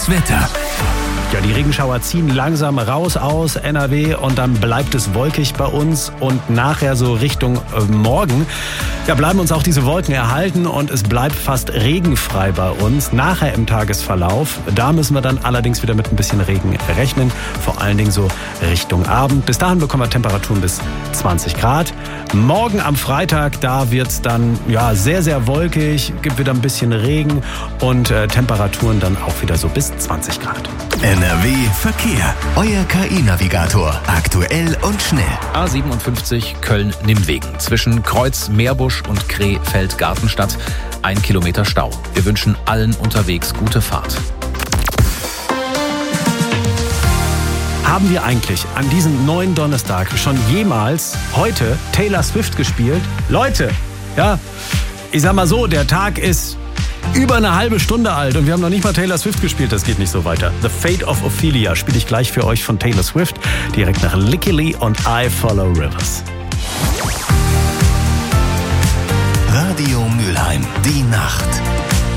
Das Wetter. Ja, die Regenschauer ziehen langsam raus aus NRW und dann bleibt es wolkig bei uns und nachher so Richtung Morgen. Ja, bleiben uns auch diese Wolken erhalten und es bleibt fast regenfrei bei uns. Nachher im Tagesverlauf, da müssen wir dann allerdings wieder mit ein bisschen Regen rechnen, vor allen Dingen so Richtung Abend. Bis dahin bekommen wir Temperaturen bis 20 Grad. Morgen am Freitag, da wird es dann sehr, sehr wolkig, gibt wieder ein bisschen Regen und Temperaturen dann auch wieder so bis 20 Grad. NRW Verkehr. Euer KI-Navigator. Aktuell und schnell. A57 Köln-Nimwegen. Zwischen Kreuz Meerbusch und Krefeld-Gartenstadt 1 Kilometer Stau. Wir wünschen allen unterwegs gute Fahrt. Haben wir eigentlich an diesem neuen Donnerstag schon jemals heute Taylor Swift gespielt? Leute, ich sag mal so, der Tag ist über eine halbe Stunde alt und wir haben noch nicht mal Taylor Swift gespielt, das geht nicht so weiter. The Fate of Ophelia spiele ich gleich für euch von Taylor Swift, direkt nach Licky Lee und I Follow Rivers. Radio Mülheim, die Nacht.